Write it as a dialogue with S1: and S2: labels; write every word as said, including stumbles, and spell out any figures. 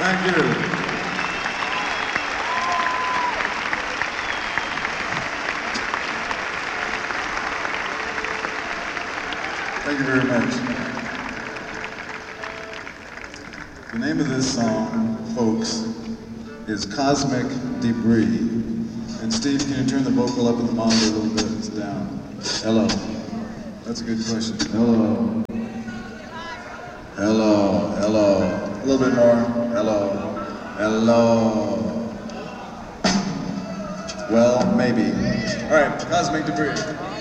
S1: Thank you. Thank you very much. The name of this song, folks, is Cosmic Debris. And Steve, can you turn the vocal up in the monitor a little bit? It's down. Hello. That's a good question. Hello. Hello. Hello. A little bit more. Hello. Hello. Well, maybe. All right, Cosmic Debris.